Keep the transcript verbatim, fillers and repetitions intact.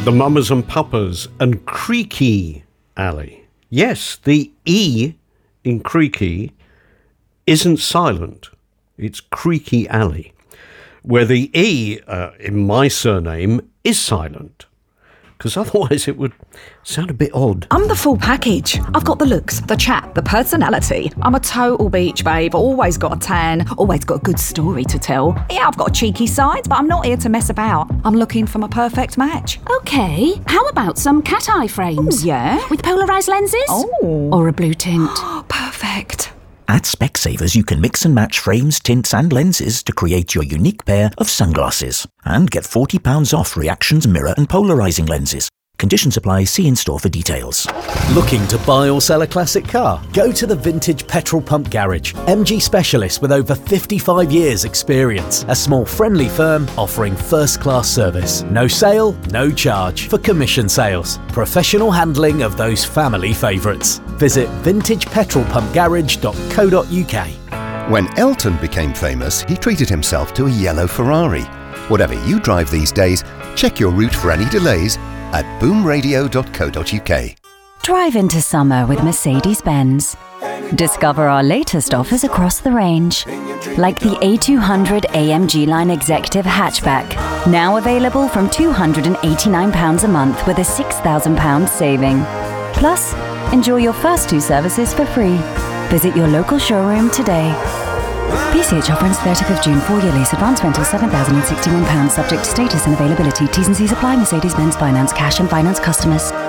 The Mamas and Papas and Creaky Alley. Yes, the E in Creaky isn't silent. It's Creaky Alley, where the E uh, in my surname is silent, because otherwise it would sound a bit odd. I'm the full package. I've got the looks, the chat, the personality. I'm a total beach babe, always got a tan, always got a good story to tell. Yeah, I've got a cheeky side, but I'm not here to mess about. I'm looking for my perfect match. Okay, how about some cat eye frames? Ooh, yeah? With polarised lenses? Oh. Or a blue tint? Perfect. At Specsavers, you can mix and match frames, tints and lenses to create your unique pair of sunglasses. And get forty pounds off Reactions mirror and polarising lenses. Conditions apply. See in-store for details. Looking to buy or sell a classic car? Go to the Vintage Petrol Pump Garage. M G specialists with over fifty-five years experience. A small friendly firm offering first-class service. No sale, no charge for commission sales. Professional handling of those family favourites. Visit vintage petrol pump garage dot co dot uk. When Elton became famous, he treated himself to a yellow Ferrari. Whatever you drive these days, check your route for any delays at boom radio dot co dot uk. Drive into summer with Mercedes-Benz. Discover our latest offers across the range, like the A two hundred A M G Line Executive Hatchback, now available from two hundred eighty-nine pounds a month with a six thousand pounds saving. Plus, enjoy your first two services for free. Visit your local showroom today. P C H offer ends thirtieth of June. Four-year lease. Advance rental seven thousand sixty-one pounds. Subject to status and availability. T's and C's apply. Mercedes-Benz Finance. Cash and finance customers.